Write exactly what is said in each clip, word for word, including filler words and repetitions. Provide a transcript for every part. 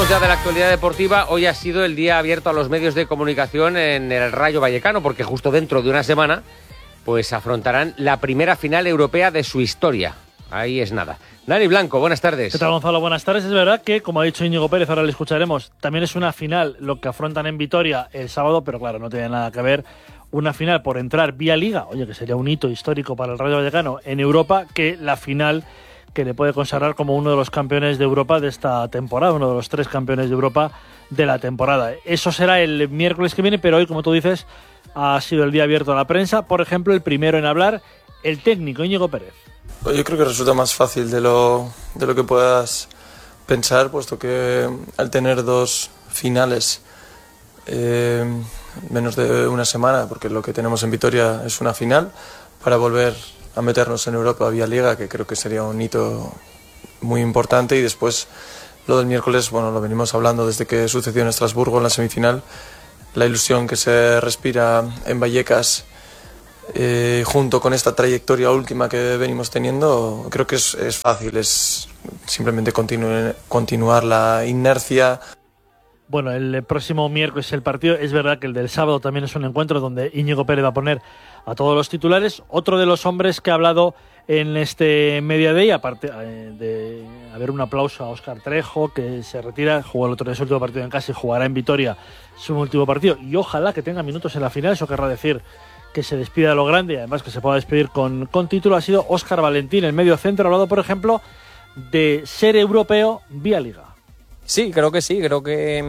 Hablamos ya de la actualidad deportiva. Hoy ha sido el día abierto a los medios de comunicación en el Rayo Vallecano, porque justo dentro de una semana pues afrontarán la primera final europea de su historia. Ahí es nada. Dani Blanco, buenas tardes. ¿Qué tal, Gonzalo? Buenas tardes. Es verdad que, como ha dicho Íñigo Pérez, ahora le escucharemos, también es una final lo que afrontan en Vitoria el sábado, pero claro, no tiene nada que ver una final por entrar vía Liga, oye, que sería un hito histórico para el Rayo Vallecano en Europa, que la final que le puede consagrar como uno de los campeones de Europa de esta temporada, uno de los tres campeones de Europa de la temporada. Eso será el miércoles que viene, pero hoy, como tú dices, ha sido el día abierto a la prensa. Por ejemplo, el primero en hablar, el técnico Íñigo Pérez. Yo creo que resulta más fácil de lo, de lo que puedas pensar, puesto que al tener dos finales eh, menos de una semana, porque lo que tenemos en Vitoria es una final, para volver a meternos en Europa vía Liga, que creo que sería un hito muy importante. Y después lo del miércoles, bueno, lo venimos hablando desde que sucedió en Estrasburgo en la semifinal, la ilusión que se respira en Vallecas, eh, junto con esta trayectoria última que venimos teniendo, creo que es, es fácil, es simplemente continu- continuar la inercia. Bueno, el próximo miércoles el partido. Es verdad que el del sábado también es un encuentro donde Íñigo Pérez va a poner a todos los titulares. Otro de los hombres que ha hablado en este Media Day, aparte eh, de haber un aplauso a Óscar Trejo, que se retira, jugó el otro día su último partido en casa y jugará en Vitoria su último partido. Y ojalá que tenga minutos en la final, eso querrá decir que se despida de lo grande y además que se pueda despedir con, con título. Ha sido Óscar Valentín, el medio centro, ha hablado, por ejemplo, de ser europeo vía Liga. Sí, creo que sí, creo que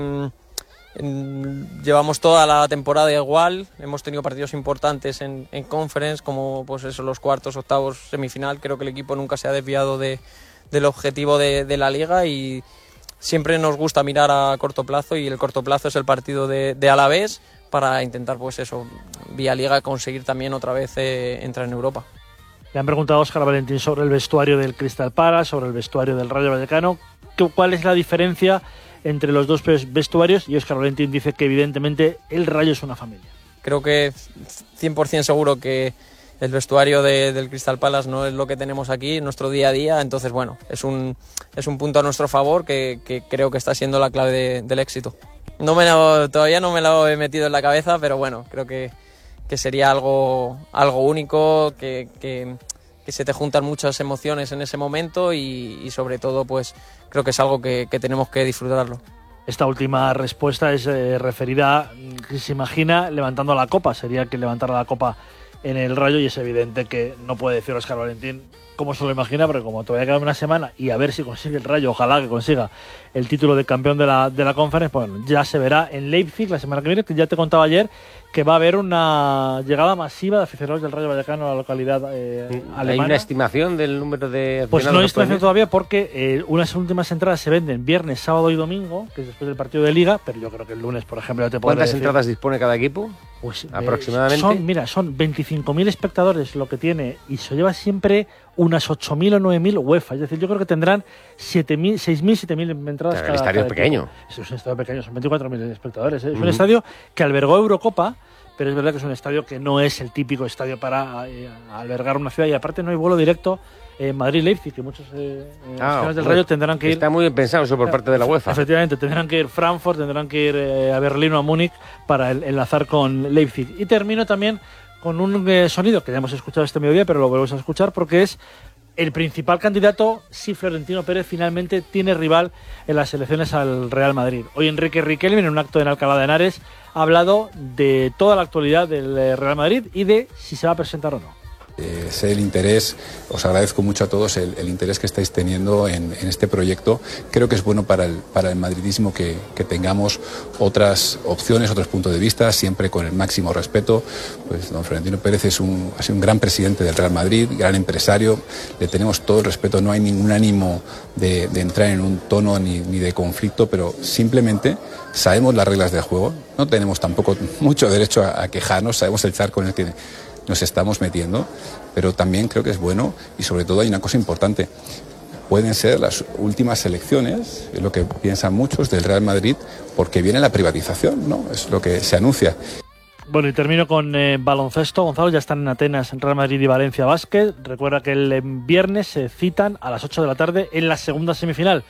mmm, llevamos toda la temporada igual, hemos tenido partidos importantes en, en Conference, como pues eso, los cuartos, octavos, semifinal. Creo que el equipo nunca se ha desviado de, del objetivo de, de la Liga y siempre nos gusta mirar a corto plazo, y el corto plazo es el partido de, de Alavés, para intentar pues eso, vía Liga, conseguir también otra vez eh, entrar en Europa. Le han preguntado a Óscar Valentín sobre el vestuario del Crystal Palace, sobre el vestuario del Rayo Vallecano. ¿Cuál es la diferencia entre los dos vestuarios? Y Óscar Valentín dice que evidentemente el Rayo es una familia. Creo que cien por ciento seguro que el vestuario de, del Crystal Palace no es lo que tenemos aquí en nuestro día a día. Entonces, bueno, es un, es un punto a nuestro favor que, que creo que está siendo la clave de, del éxito. No me lo, todavía no me lo he metido en la cabeza, pero bueno, creo que, que sería algo, algo único, que, que, que se te juntan muchas emociones en ese momento y, y sobre todo pues creo que es algo que, que tenemos que disfrutarlo. Esta última respuesta es eh, referida a que se imagina levantando la copa, sería que levantara la copa en el Rayo, y es evidente que no puede decir Óscar Valentín cómo se lo imagina, porque como todavía queda una semana y a ver si consigue el Rayo, ojalá que consiga el título de campeón de la, de la Conference, bueno, ya se verá en Leipzig la semana que viene, que ya te contaba ayer que va a haber una llegada masiva de aficionados del Rayo Vallecano a la localidad eh, alemana. ¿Hay una estimación del número de aficionados? Pues no hay estimación todavía, porque eh, unas últimas entradas se venden viernes, sábado y domingo, que es después del partido de Liga, pero yo creo que el lunes, por ejemplo, ya te podré ¿Cuántas decir, entradas dispone cada equipo? Pues, aproximadamente. Eh, son, mira, son veinticinco mil espectadores lo que tiene, y se lleva siempre unas ocho mil o nueve mil UEFA. Es decir, yo creo que tendrán siete mil, seis mil, siete mil entradas. Claro, cada, el estadio cada es pequeño. Equipo. Es un estadio pequeño, son veinticuatro mil espectadores. ¿eh? Es uh-huh. un estadio que albergó Eurocopa, pero es verdad que es un estadio que no es el típico estadio para eh, albergar una ciudad, y aparte no hay vuelo directo en eh, Madrid-Leipzig, que muchos eh, ah, del pues, Rayo tendrán que ir. Está muy bien pensado eso por parte de la UEFA. Efectivamente, tendrán que ir a Frankfurt, tendrán que ir eh, a Berlín o a Múnich para el, enlazar con Leipzig. Y termino también con un eh, sonido que ya hemos escuchado este mediodía, pero lo volvemos a escuchar porque es el principal candidato si Florentino Pérez finalmente tiene rival en las elecciones al Real Madrid. Hoy Enrique Riquelme, en un acto en Alcalá de Henares, ha hablado de toda la actualidad del Real Madrid y de si se va a presentar o no. Eh, sé el interés, os agradezco mucho a todos el, el interés que estáis teniendo en, en este proyecto. Creo que es bueno para el, para el madridismo que, que tengamos otras opciones, otros puntos de vista, siempre con el máximo respeto. Pues don Florentino Pérez es un, ha sido un gran presidente del Real Madrid, gran empresario, le tenemos todo el respeto, no hay ningún ánimo de, de entrar en un tono ni, ni de conflicto, pero simplemente sabemos las reglas del juego, no tenemos tampoco mucho derecho a, a quejarnos, sabemos el charco en el que nos estamos metiendo, pero también creo que es bueno, y sobre todo hay una cosa importante: pueden ser las últimas elecciones, es lo que piensan muchos, del Real Madrid, porque viene la privatización, ¿no? Es lo que se anuncia. Bueno, y termino con eh, baloncesto. Gonzalo, ya están en Atenas Real Madrid y Valencia Basket. Recuerda que el viernes se citan a las ocho de la tarde en la segunda semifinal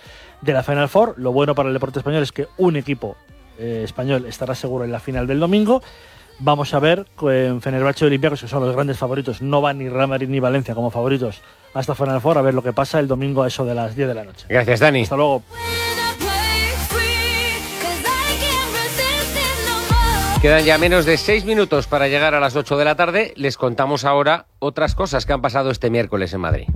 de la Final Four. Lo bueno para el deporte español es que un equipo eh, español estará seguro en la final del domingo. Vamos a ver en Fenerbahce y Olympiacos, que son los grandes favoritos. No van ni Real Madrid ni Valencia como favoritos a esta Final Four. A ver lo que pasa el domingo a eso de las diez de la noche. Gracias, Dani. Hasta luego. Quedan ya menos de seis minutos para llegar a las ocho de la tarde. Les contamos ahora otras cosas que han pasado este miércoles en Madrid.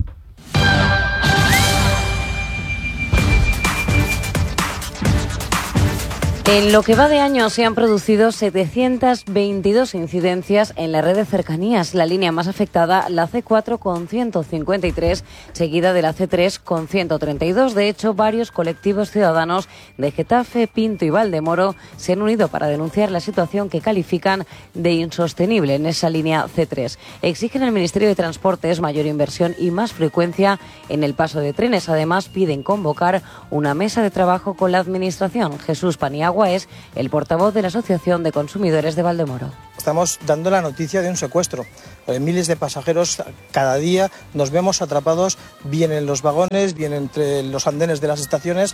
En lo que va de año se han producido setecientas veintidós incidencias en la red de cercanías. La línea más afectada, la ce cuatro con ciento cincuenta y tres, seguida de la ce tres con ciento treinta y dos. De hecho, varios colectivos ciudadanos de Getafe, Pinto y Valdemoro se han unido para denunciar la situación que califican de insostenible en esa línea ce tres. Exigen al Ministerio de Transportes mayor inversión y más frecuencia en el paso de trenes. Además, piden convocar una mesa de trabajo con la Administración. Jesús Paniagua es el portavoz de la Asociación de Consumidores de Valdemoro. Estamos dando la noticia de un secuestro. Miles de pasajeros cada día nos vemos atrapados bien en los vagones, bien entre los andenes de las estaciones.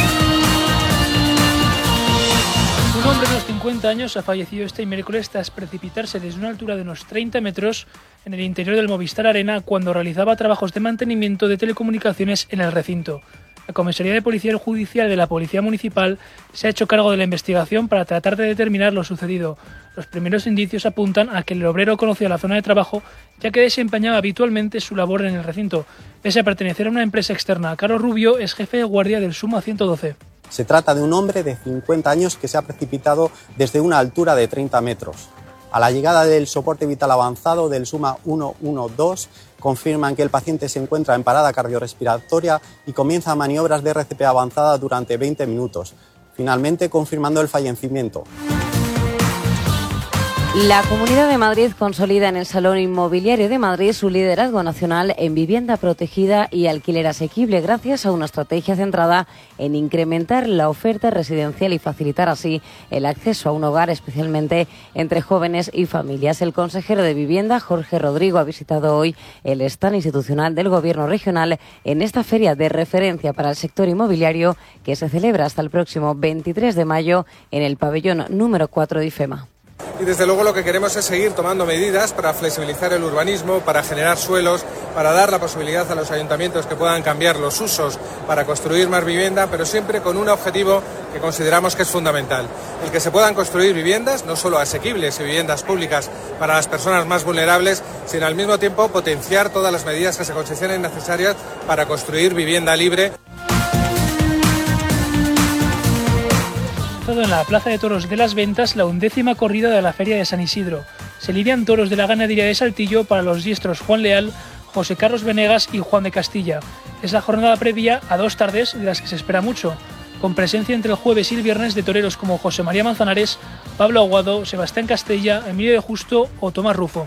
Un hombre de unos cincuenta años ha fallecido este miércoles tras precipitarse desde una altura de unos treinta metros en el interior del Movistar Arena cuando realizaba trabajos de mantenimiento de telecomunicaciones en el recinto. La Comisaría de Policía Judicial de la Policía Municipal se ha hecho cargo de la investigación para tratar de determinar lo sucedido. Los primeros indicios apuntan a que el obrero conocía la zona de trabajo, ya que desempeñaba habitualmente su labor en el recinto. Pese a pertenecer a una empresa externa, Carlos Rubio es jefe de guardia del SUMA ciento doce. Se trata de un hombre de cincuenta años que se ha precipitado desde una altura de treinta metros. A la llegada del soporte vital avanzado del SUMA ciento doce, confirman que el paciente se encuentra en parada cardiorrespiratoria y comienza maniobras de erre ce pe avanzada durante veinte minutos, finalmente confirmando el fallecimiento. La Comunidad de Madrid consolida en el Salón Inmobiliario de Madrid su liderazgo nacional en vivienda protegida y alquiler asequible gracias a una estrategia centrada en incrementar la oferta residencial y facilitar así el acceso a un hogar, especialmente entre jóvenes y familias. El consejero de Vivienda, Jorge Rodrigo, ha visitado hoy el stand institucional del Gobierno regional en esta feria de referencia para el sector inmobiliario que se celebra hasta el próximo veintitrés de mayo en el pabellón número cuatro de IFEMA. Y desde luego lo que queremos es seguir tomando medidas para flexibilizar el urbanismo, para generar suelos, para dar la posibilidad a los ayuntamientos que puedan cambiar los usos para construir más vivienda, pero siempre con un objetivo que consideramos que es fundamental. El que se puedan construir viviendas, no solo asequibles y viviendas públicas para las personas más vulnerables, sino al mismo tiempo potenciar todas las medidas que se consideren necesarias para construir vivienda libre. En la Plaza de Toros de las Ventas la undécima corrida de la Feria de San Isidro. Se lidian toros de la ganadería de Saltillo para los diestros Juan Leal, José Carlos Venegas y Juan de Castilla. Es la jornada previa a dos tardes de las que se espera mucho, con presencia entre el jueves y el viernes de toreros como José María Manzanares, Pablo Aguado, Sebastián Castella, Emilio de Justo o Tomás Rufo.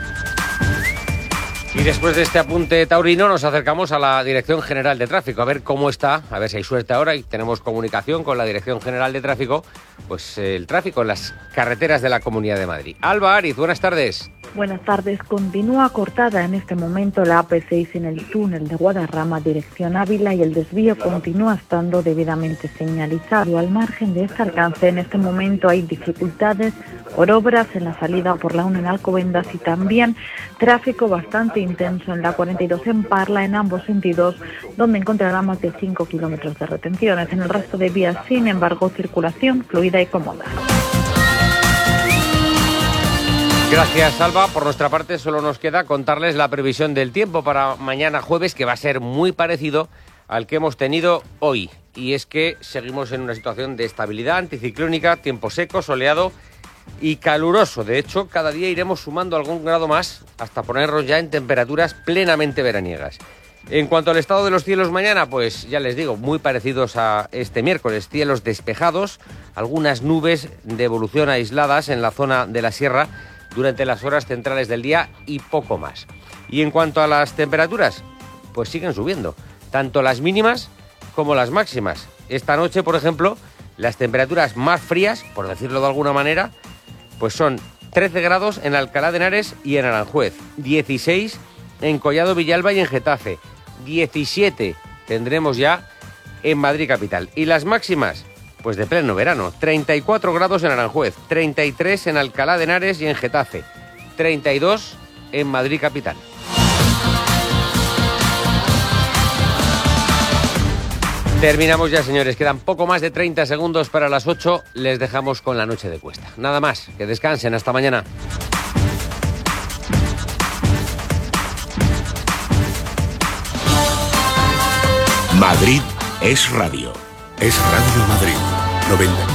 Y después de este apunte taurino nos acercamos a la Dirección General de Tráfico, a ver cómo está, a ver si hay suerte ahora y tenemos comunicación con la Dirección General de Tráfico, pues eh, el tráfico en las carreteras de la Comunidad de Madrid. Alba Ariz, buenas tardes. Buenas tardes. Continúa cortada en este momento la A P seis en el túnel de Guadarrama, dirección Ávila, y el desvío continúa estando debidamente señalizado. Al margen de este alcance, en este momento hay dificultades por obras en la salida por la uno en Alcobendas y también tráfico bastante intenso en la cuarenta y dos en Parla en ambos sentidos, donde encontrará más de cinco kilómetros de retenciones. En el resto de vías, sin embargo, circulación fluida y cómoda. Gracias, Alba. Por nuestra parte solo nos queda contarles la previsión del tiempo para mañana jueves, que va a ser muy parecido al que hemos tenido hoy. Y es que seguimos en una situación de estabilidad anticiclónica, tiempo seco, soleado y caluroso. De hecho, cada día iremos sumando algún grado más hasta ponernos ya en temperaturas plenamente veraniegas. En cuanto al estado de los cielos mañana, pues ya les digo, muy parecidos a este miércoles. Cielos despejados, algunas nubes de evolución aisladas en la zona de la sierra durante las horas centrales del día y poco más. Y en cuanto a las temperaturas, pues siguen subiendo, tanto las mínimas como las máximas. Esta noche, por ejemplo, las temperaturas más frías, por decirlo de alguna manera, pues son trece grados en Alcalá de Henares y en Aranjuez, dieciséis en Collado Villalba y en Getafe, diecisiete tendremos ya en Madrid capital. Y las máximas, pues de pleno verano, treinta y cuatro grados en Aranjuez, treinta y tres en Alcalá de Henares y en Getafe, treinta y dos en Madrid capital. Terminamos ya, señores. Quedan poco más de treinta segundos para las ocho. Les dejamos con la noche de Cuesta. Nada más. Que descansen. Hasta mañana. Madrid es radio. Es Radio Madrid. noventa